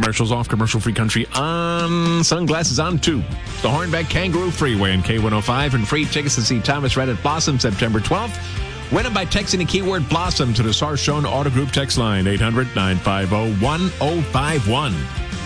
Commercials off, commercial-free country on, sunglasses on too. The Hornbeck Kangaroo Freeway and K105, and free tickets to see Thomas Rhett at Blossom September 12th. Win them by texting the keyword Blossom to the Sarshone Auto Group text line, 800-950-1051.